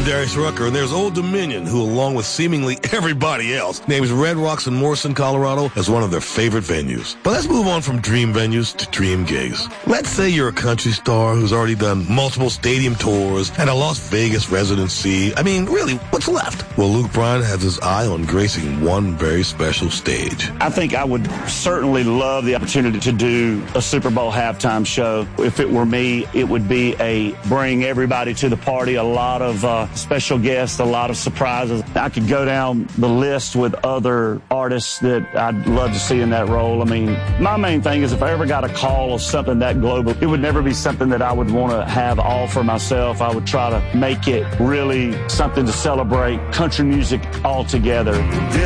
Darius Rucker, and there's Old Dominion, who, along with seemingly everybody else, names Red Rocks in Morrison, Colorado as one of their favorite venues. But let's move on from dream venues to dream gigs. Let's say you're a country star who's already done multiple stadium tours and a Las Vegas residency. I mean, really, what's left? Well, Luke Bryan has his eye on gracing one very special stage. I think I would certainly love the opportunity to do a Super Bowl halftime show. If it were me, it would be a bring everybody to the party, a lot of special guests, a lot of surprises. I could go down the list with other artists that I'd love to see in that role. I mean, my main thing is if I ever got a call of something that global, it would never be something that I would want to have all for myself. I would try to make it really something to celebrate country music all together.